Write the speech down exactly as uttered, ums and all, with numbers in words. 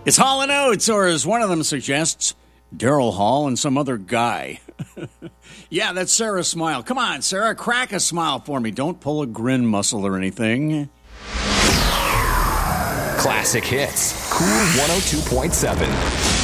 It's Hall and Oates, or as one of them suggests, Daryl Hall and some other guy. Yeah, that's Sarah's smile. Come on, Sarah, crack a smile for me. Don't pull a grin muscle or anything. Classic hits. Cool one oh two point seven.